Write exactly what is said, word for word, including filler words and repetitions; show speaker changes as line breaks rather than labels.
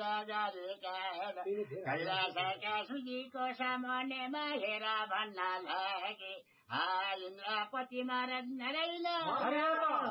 गरेका कैलाशका सुजीको सामान्यमा हेर भन्न लागे हा इन्द्रपति महाराज नारायण